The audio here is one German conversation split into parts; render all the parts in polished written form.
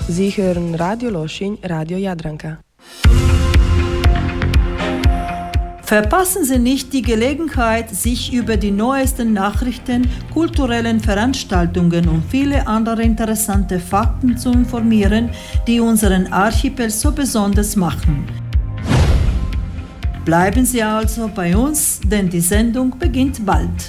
Sie hören Radio Loschin, Radio Jadranka. Verpassen Sie nicht die Gelegenheit, sich über die neuesten Nachrichten, kulturellen Veranstaltungen und viele andere interessante Fakten zu informieren, die unseren Archipel so besonders machen. Bleiben Sie also bei uns, denn die Sendung beginnt bald.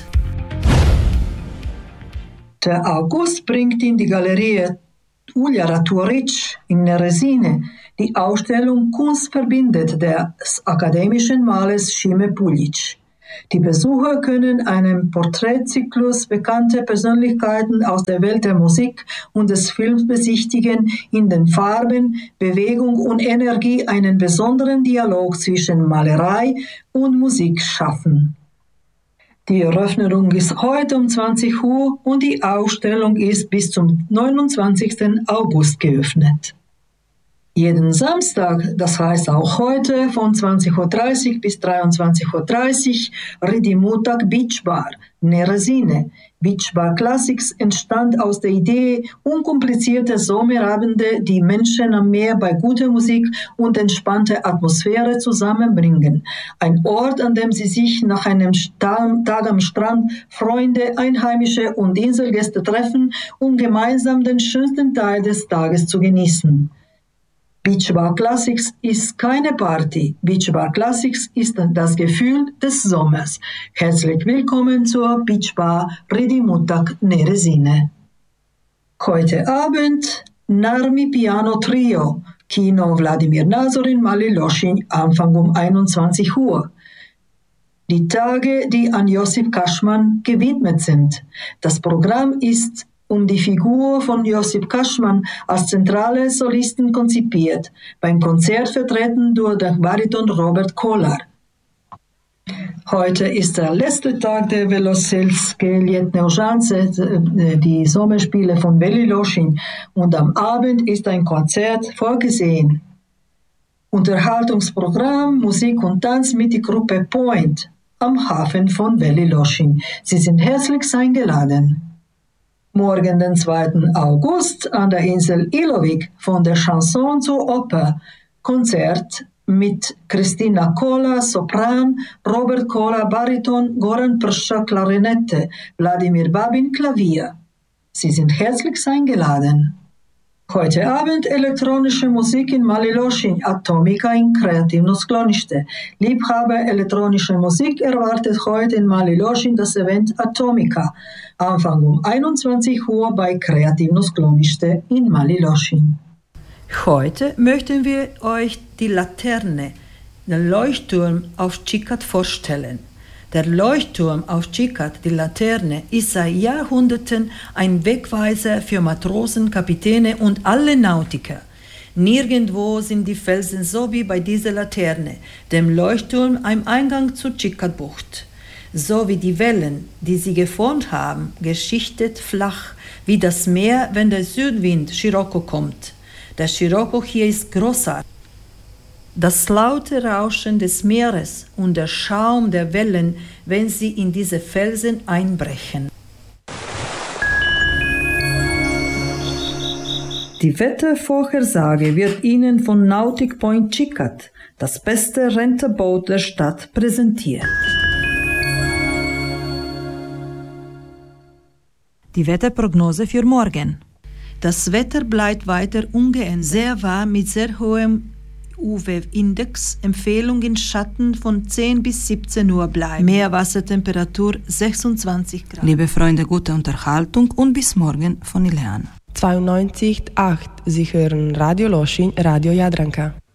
Der August bringt in die Galerie Uljara Turic in Neresine die Ausstellung Kunst verbindet des akademischen Malers Šime Puljic. Die Besucher können einen Porträtzyklus bekannter Persönlichkeiten aus der Welt der Musik und des Films besichtigen, in den Farben, Bewegung und Energie einen besonderen Dialog zwischen Malerei und Musik schaffen. Die Eröffnung ist heute um 20 Uhr und die Ausstellung ist bis zum 29. August geöffnet. Jeden Samstag, das heißt auch heute, von 20.30 Uhr bis 23.30 Uhr, Ridimutak Beach Bar, Neresine. Beach Bar Classics entstand aus der Idee, unkomplizierte Sommerabende, die Menschen am Meer bei guter Musik und entspannter Atmosphäre zusammenbringen. Ein Ort, an dem sie sich nach einem Tag am Strand Freunde, Einheimische und Inselgäste treffen, um gemeinsam den schönsten Teil des Tages zu genießen. Beach Bar Classics ist keine Party. Beach Bar Classics ist das Gefühl des Sommers. Herzlich willkommen zur Beach Bar Ridimutak Neresine. Heute Abend Narmi Piano Trio, Kino Wladimir Nazorin, Mali Loschin, Anfang um 21 Uhr. Die Tage, die an Josip Kaschman gewidmet sind. Das Programm ist um die Figur von Josip Kaschman als zentrale Solisten konzipiert, beim Konzert vertreten durch den Bariton Robert Kolar. Heute ist der letzte Tag der Veloselskie Letne Užance, die Sommerspiele von Veli Lošinj, und am Abend ist ein Konzert vorgesehen. Unterhaltungsprogramm, Musik und Tanz mit der Gruppe Point am Hafen von Veli Lošinj. Sie sind herzlich eingeladen. Morgen, den 2. August, an der Insel Ilovik von der Chanson zur Oper. Konzert mit Kristina Kola, Sopran, Robert Kola, Bariton, Goran Prša, Klarinette, Wladimir Babin, Klavier. Sie sind herzlich eingeladen. Heute Abend elektronische Musik in Mali Lošinj, Atomika in Kreativno sklonište. Liebhaber elektronischer Musik erwartet heute in Mali Lošinj das Event Atomika. Anfang um 21 Uhr bei Kreativno sklonište in Mali Lošinj. Heute möchten wir euch die Laterne, den Leuchtturm auf Čikat vorstellen. Der Leuchtturm auf Čikat, die Laterne, ist seit Jahrhunderten ein Wegweiser für Matrosen, Kapitäne und alle Nautiker. Nirgendwo sind die Felsen so wie bei dieser Laterne, dem Leuchtturm am Eingang zur Čikat-Bucht. So wie die Wellen, die sie geformt haben, geschichtet flach, wie das Meer, wenn der Südwind Scirocco kommt. Der Scirocco hier ist großartig. Das laute Rauschen des Meeres und der Schaum der Wellen, wenn sie in diese Felsen einbrechen. Die Wettervorhersage wird Ihnen von Nautic Point Čikat, das beste Renterboot der Stadt, präsentiert. Die Wetterprognose für morgen. Das Wetter bleibt weiter ungeändert, sehr warm mit sehr hohem UV-Index, Empfehlung in Schatten von 10 bis 17 Uhr bleiben. Meerwassertemperatur 26 Grad. Liebe Freunde, gute Unterhaltung und bis morgen von Ileana. 92,8. Sie hören Radio Lošinj, Radio Jadranka.